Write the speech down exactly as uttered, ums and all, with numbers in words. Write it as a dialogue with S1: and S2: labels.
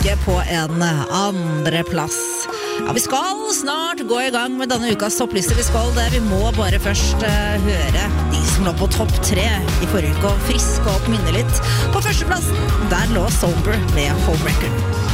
S1: uke på en andre plass. Ja, vi skal snart gå i gang med denne ukas toppliste. Vi skal det, vi må bare først uh, høre de som lå på topp tre i forrige uke og friske opp minnet litt. På førsteplassen, der lå Sober med Homewrecker.